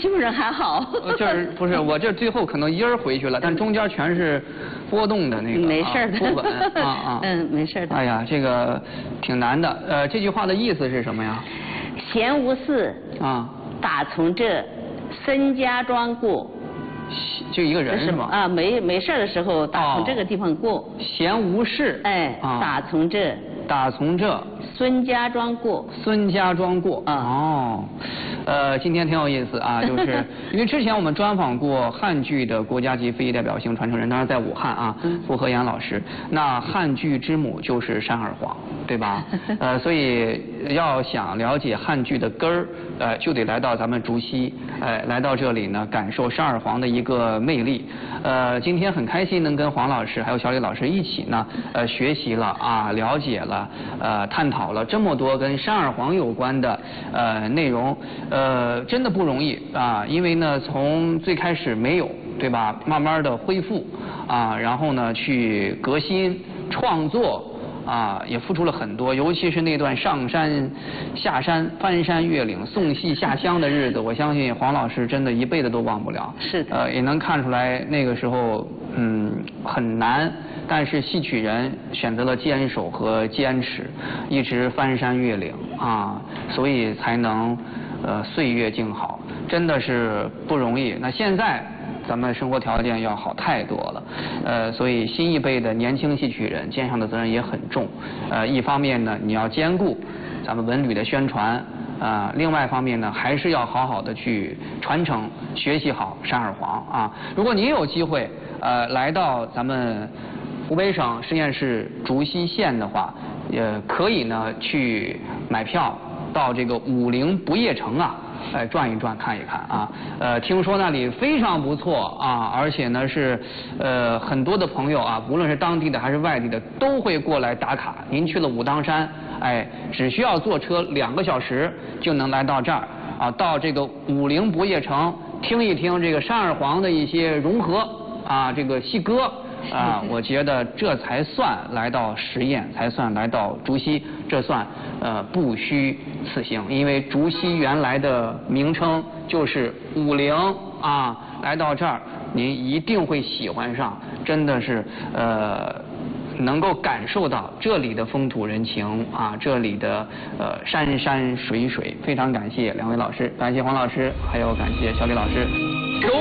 基本上还好。 就是不是我这最后可能音儿回去了，但中间全是波动的那个， 没事的， 不稳啊。 没事的。 哎呀，这个挺难的。这句话的意思是什么呀？ 闲无事啊，打从这孙家庄过。 就一个人是吗？ 啊，没事的时候打从这个地方过。 闲无事。 哎，打从这孙家庄过。 孙家庄过。哦，今天挺有意思啊，就是因为之前我们专访过汉剧的国家级非遗代表性传承人，当然在武汉啊，傅和岩老师。那汉剧之母就是单二黄，对吧？所以要想了解汉剧的根儿，就得来到咱们竹溪，来到这里呢，感受单二黄的一个魅力。今天很开心能跟黄老师还有小李老师一起呢，学习了啊，了解了，探讨了这么多跟单二黄有关的内容，真的不容易啊，因为呢从最开始没有，对吧，慢慢的恢复啊，然后呢去革新创作。啊，也付出了很多，尤其是那段上山、下山、翻山越岭、送戏下乡的日子，我相信黄老师真的一辈子都忘不了。 是的。 也能看出来那个时候，很难，但是戏曲人选择了坚守和坚持，一直翻山越岭啊，所以才能岁月静好，真的是不容易。那现在咱们生活条件要好太多了，所以新一辈的年轻戏曲人肩上的责任也很重。一方面呢，你要兼顾咱们文旅的宣传，另外一方面呢，还是要好好的去传承、学习好单二黄啊。如果您有机会来到咱们湖北省十堰市竹溪县的话，也可以呢去买票到这个武陵不夜城啊。转一转看一看啊，听说那里非常不错啊，而且呢是很多的朋友啊，无论是当地的还是外地的，都会过来打卡。您去了武当山，只需要坐车2个小时就能来到这儿啊，到这个武陵不夜城听一听这个单二黄的一些融合啊，这个戏歌。我觉得这才算来到十堰，才算来到竹溪，这算不虚此行。因为竹溪原来的名称就是武陵啊，来到这儿您一定会喜欢上，真的是能够感受到这里的风土人情啊，这里的山山水水。非常感谢2位老师，感谢黄老师，还有感谢小李老师。